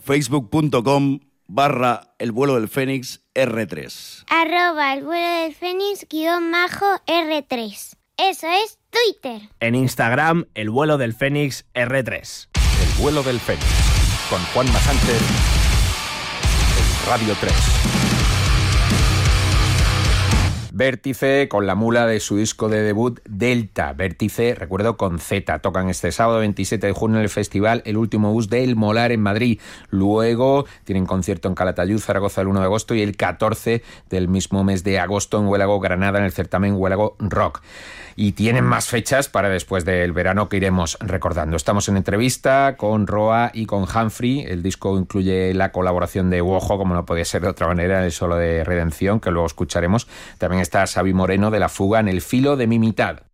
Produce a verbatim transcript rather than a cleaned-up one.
facebook.com barra el vuelo del Fénix R tres. Arroba el vuelo del Fénix guión majo R tres. Eso es Twitter. En Instagram, el vuelo del Fénix R tres. El vuelo del Fénix, con Juanma Sánchez, en Radio tres. Vértice con la mula de su disco de debut Delta. Vértice, recuerdo, con Z. Tocan este sábado veintisiete de junio en el festival El Último Bus del Molar en Madrid. Luego tienen concierto en Calatayud, Zaragoza el uno de agosto y el catorce del mismo mes de agosto en Huélago, Granada, en el certamen Huélago Rock. Y tienen más fechas para después del verano que iremos recordando. Estamos en entrevista con Roa y con Humphrey. El disco incluye la colaboración de Wojo, como no podía ser de otra manera, el solo de Redención, que luego escucharemos. También está Xavi Moreno de La Fuga en El filo de mi mitad.